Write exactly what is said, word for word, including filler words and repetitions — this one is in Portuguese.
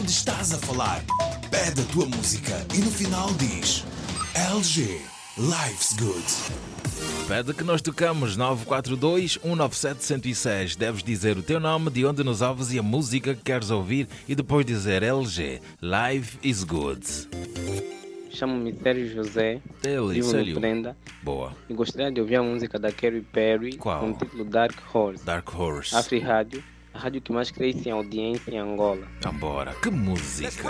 onde estás a falar. Pede a tua música e no final diz L G, Life's Good. Pede que nós tocamos nove quatro dois, um nove sete, um zero seis. Deves dizer o teu nome, de onde nos ouves e a música que queres ouvir e depois dizer L G, Life is Good. Chamo-me Sérgio José, Ele, vivo Célio. no Prenda Boa. e gostaria de ouvir a música da Katy Perry Qual? com o título Dark Horse. Dark Horse. Afri Rádio, a rádio que mais cresce em audiência em Angola. Vambora, que música.